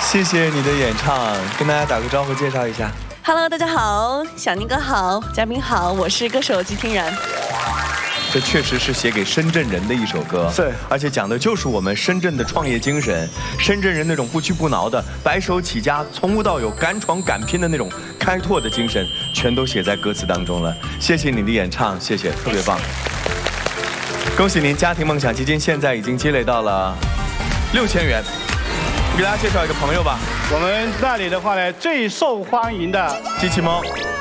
谢谢你的演唱，跟大家打个招呼，介绍一下。 Hello， 大家好，小宁哥好，嘉宾好，我是歌手季听然。 这确实是写给深圳人的一首歌， 是， 而且讲的就是我们深圳的创业精神，深圳人那种不屈不挠的、白手起家、从无到有、敢闯敢拼的那种开拓的精神，全都写在歌词当中了。谢谢你的演唱，谢谢，特别棒。恭喜您，家庭梦想基金现在已经积累到了6000元。给大家介绍一个朋友吧， 我们那里的话呢，最受欢迎的机器猫。